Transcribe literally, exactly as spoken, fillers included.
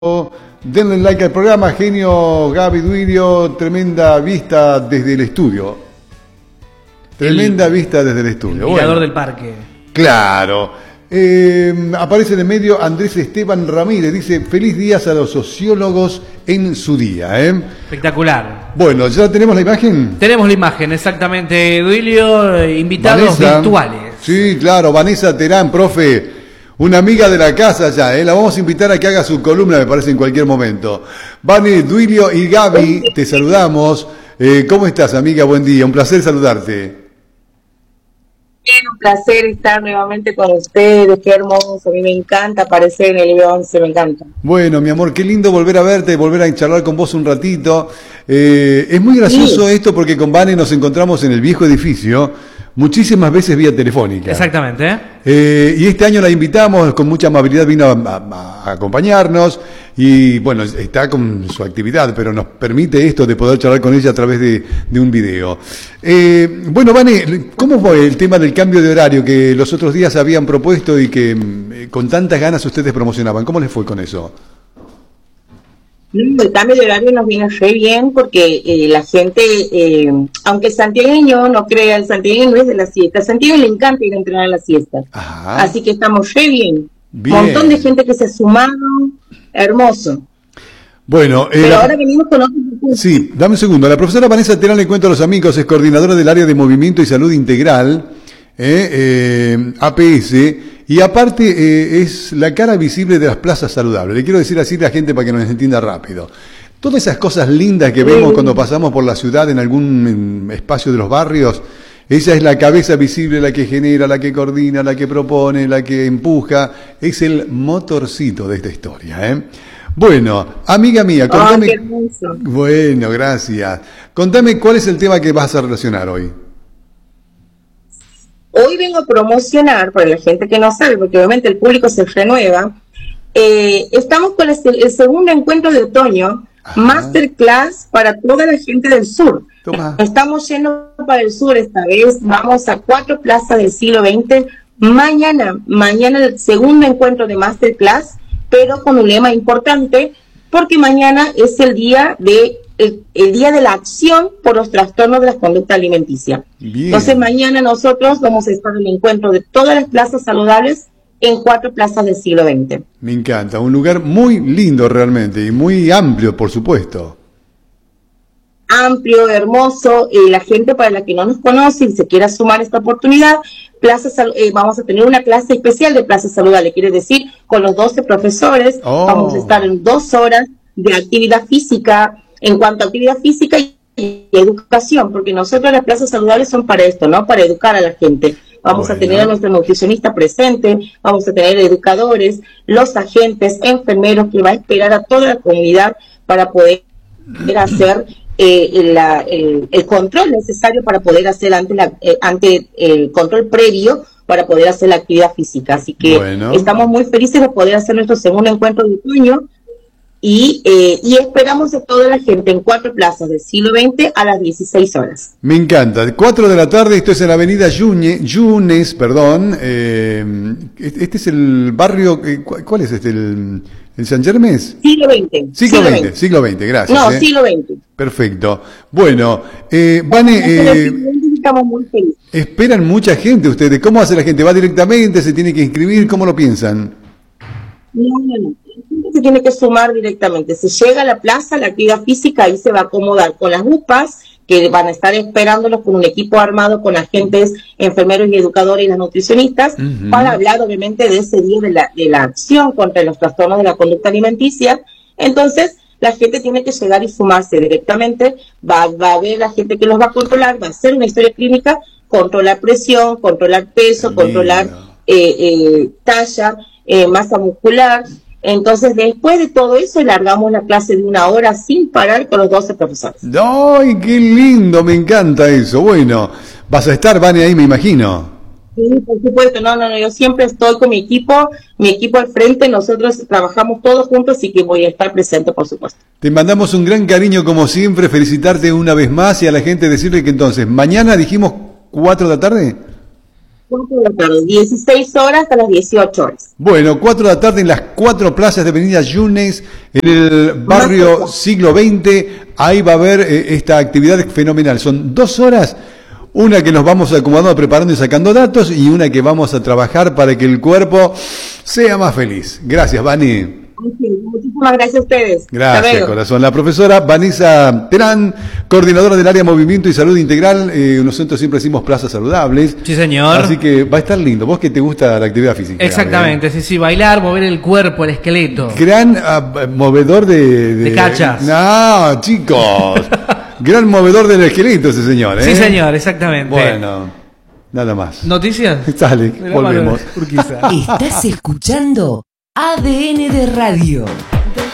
Denle like al programa, genio Gaby Duilio, tremenda vista desde el estudio. Tremenda el, vista desde el estudio. El mirador bueno, del parque. Claro. Eh, aparece en el medio Andrés Esteban Ramírez, dice, feliz días a los sociólogos en su día. ¿eh? Espectacular. Bueno, ¿ya tenemos la imagen? Tenemos la imagen, exactamente, Duilio, invitados Vanessa, virtuales. Sí, claro, Vanessa Terán, profe. Una amiga de la casa ya, ¿eh? La vamos a invitar a que haga su columna, me parece, en cualquier momento. Vane, Duilio y Gaby, te saludamos. Eh, ¿Cómo estás, amiga? Buen día, un placer saludarte. Bien, un placer estar nuevamente con ustedes, qué hermoso, a mí me encanta aparecer en el I B once, me encanta. Bueno, mi amor, qué lindo volver a verte, volver a charlar con vos un ratito. Eh, es muy gracioso sí. esto porque con Vane nos encontramos en el viejo edificio, muchísimas veces vía telefónica. Exactamente. ¿eh? Eh, y este año la invitamos, con mucha amabilidad vino a, a, a acompañarnos y bueno, está con su actividad, pero nos permite esto de poder charlar con ella a través de, de un video. Eh, bueno, Vane, ¿cómo fue el tema del cambio de horario que los otros días habían propuesto y que eh, con tantas ganas ustedes promocionaban? ¿Cómo les fue con eso? El cambio de horario nos viene re bien porque eh, la gente, eh, aunque el santiagueño no crea, el santiagueño no es de la siesta, al santiagueño le encanta ir a entrenar a la siesta. Ajá. Así que estamos re bien. bien. Un montón de gente que se ha sumado, hermoso. Bueno, eh, pero la... ahora venimos con otro. Sí, dame un segundo. La profesora Vanessa Terán, le cuento a los amigos, es coordinadora del área de movimiento y salud integral, eh, eh, A P S. Y aparte eh, es la cara visible de las plazas saludables. Le quiero decir así a la gente para que nos entienda rápido. Todas esas cosas lindas que vemos cuando pasamos por la ciudad en algún en espacio de los barrios, ella es la cabeza visible, la que genera, la que coordina, la que propone, la que empuja. Es el motorcito de esta historia. ¿eh? Bueno, amiga mía, contame... Oh, qué hermoso. Bueno, gracias. Contame cuál es el tema que vas a relacionar hoy. Hoy vengo a promocionar, para la gente que no sabe, porque obviamente el público se renueva, eh, estamos con el, el segundo encuentro de otoño, Ajá. Masterclass para toda la gente del sur. Toma. Estamos yendo para el sur esta vez, vamos a cuatro plazas del siglo veinte, mañana, mañana el segundo encuentro de Masterclass, pero con un lema importante, porque mañana es el día de El, el día de la acción por los trastornos de la conducta alimenticia. Bien. Entonces mañana nosotros vamos a estar en el encuentro de todas las plazas saludables en cuatro plazas del siglo veinte. Me encanta, un lugar muy lindo realmente y muy amplio, por supuesto. Amplio, hermoso, eh, la gente para la que no nos conoce y se quiera sumar a esta oportunidad, plaza, eh, vamos a tener una clase especial de plazas saludables, quiere decir con los doce profesores, oh. vamos a estar en dos horas de actividad física. En cuanto a actividad física y educación, porque nosotros las plazas saludables son para esto, ¿no? Para educar a la gente. Vamos bueno. a tener a nuestro nutricionista presente, vamos a tener educadores, los agentes, enfermeros, que va a esperar a toda la comunidad para poder hacer eh, la, el, el control necesario para poder hacer ante, la, eh, ante el control previo para poder hacer la actividad física. Así que bueno. estamos muy felices de poder hacer nuestro segundo encuentro de otoño. Y, eh, y esperamos a toda la gente en cuatro plazas del siglo veinte a las dieciséis horas. Me encanta. cuatro de la tarde, esto es en la avenida Yunes, Yunes perdón. Eh, este es el barrio, ¿cuál es este? ¿El, el San Germés? Siglo veinte. Siglo veinte, siglo veinte, gracias. No, eh. siglo veinte. Perfecto. Bueno, eh, Vane, eh, estamos muy felices. Esperan mucha gente ustedes. ¿Cómo hace la gente? ¿Va directamente? ¿Se tiene que inscribir? ¿Cómo lo piensan? No, no, no. Se tiene que sumar directamente. Se llega a la plaza, la actividad física, ahí se va a acomodar con las U P As, que van a estar esperándolos con un equipo armado con agentes, enfermeros y educadores y las nutricionistas, uh-huh. para hablar obviamente de ese día de la, de la acción contra los trastornos de la conducta alimenticia. Entonces, la gente tiene que llegar y sumarse directamente, va, va a haber la gente que los va a controlar, va a hacer una historia clínica, controlar presión, controlar peso, Lindo. controlar eh, eh, talla, eh, masa muscular. Entonces, después de todo eso, largamos la clase de una hora sin parar con los doce profesores. ¡Ay, qué lindo! Me encanta eso. Bueno, vas a estar, Vane, ahí me imagino. Sí, por supuesto. No, no, no. Yo siempre estoy con mi equipo, mi equipo al frente. Nosotros trabajamos todos juntos, así que voy a estar presente, por supuesto. Te mandamos un gran cariño, como siempre. Felicitarte una vez más y a la gente decirle que entonces, mañana dijimos cuatro de la tarde. cuatro de la tarde, dieciséis horas hasta las dieciocho horas. Bueno, cuatro de la tarde en las cuatro plazas de Avenida Yunes, en el barrio Siglo veinte. Ahí va a haber eh, esta actividad fenomenal. Son dos horas, una que nos vamos acomodando, preparando y sacando datos, y una que vamos a trabajar para que el cuerpo sea más feliz. Gracias, Vani. Muchísimas gracias a ustedes. Gracias, corazón. La profesora Vanessa Terán, coordinadora del área Movimiento y Salud Integral. Eh, nosotros siempre decimos plazas saludables. Sí, señor. Así que va a estar lindo. Vos que te gusta la actividad física. Exactamente, ¿eh? sí, sí, bailar, mover el cuerpo, el esqueleto. Gran uh, movedor de, de... De cachas. No, chicos. Gran movedor del esqueleto ese señor, ¿eh? Sí, señor, exactamente. Bueno, nada más. ¿Noticias? Dale, volvemos. Urquiza. Estás escuchando A D N de Radio.